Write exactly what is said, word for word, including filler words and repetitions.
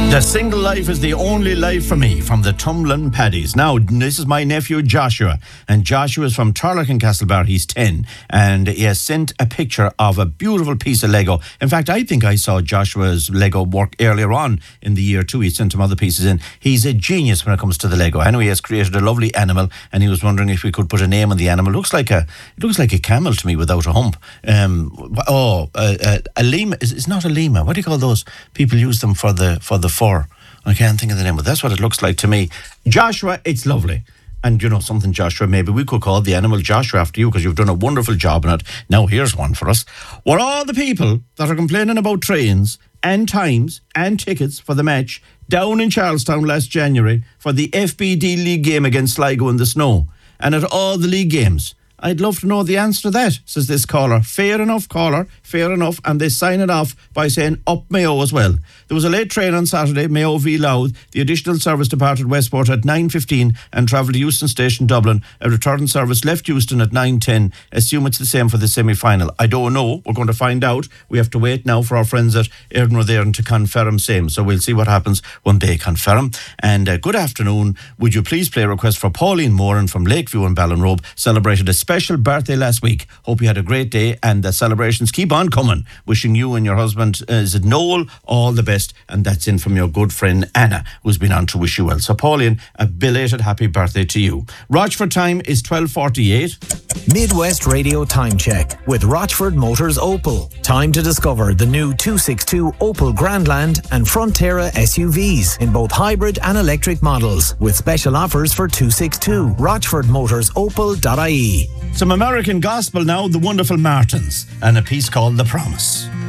The single life is the only life for me, from the Tumbling Paddies. Now, this is my nephew Joshua, and Joshua is from Turlock in Castlebar. He's ten, and he has sent a picture of a beautiful piece of Lego. In fact, I think I saw Joshua's Lego work earlier on in the year too. He sent some other pieces in. He's a genius when it comes to the Lego. I know he has created a lovely animal, and he was wondering if we could put a name on the animal. It looks like a, it looks like a camel to me without a hump. Um, oh, uh, uh, a lemur. It's not a lemur. What do you call those? People use them for the for the fur. I can't think of the name, but that's what it looks like to me. Joshua, it's lovely. And you know something, Joshua, maybe we could call the animal Joshua after you, because you've done a wonderful job on it. Now, here's one for us. Well, all the people that are complaining about trains and times and tickets for the match down in Charlestown last January for the F B D League game against Sligo in the snow, and at all the league games, I'd love to know the answer to that, says this caller. Fair enough, caller, fair enough. And they sign it off by saying up Mayo as well. There was a late train on Saturday, Mayo v Louth. The additional service departed Westport at nine fifteen and travelled to Euston Station, Dublin. A return service left Euston at nine ten. Assume it's the same for the semi-final. I don't know. We're going to find out. We have to wait now for our friends at Erdno there to confirm same. So we'll see what happens when they confirm. And uh, good afternoon. Would you please play a request for Pauline Moran from Lakeview and Ballinrobe? Celebrated a special birthday last week. Hope you had a great day, and the celebrations keep on coming. Wishing you and your husband, uh, is it Noel, all the best. And that's in from your good friend Anna, who's been on to wish you well. So Pauline, a belated happy birthday to you. Rochford time is twelve forty-eight. Midwest Radio Time Check with Rochford Motors Opel. Time to discover the new two sixty-two Opel Grandland and Frontera S U Vs in both hybrid and electric models, with special offers for two sixty-two. rochford motors opel dot I E. Some American gospel now, the wonderful Martins, and a piece called The Promise.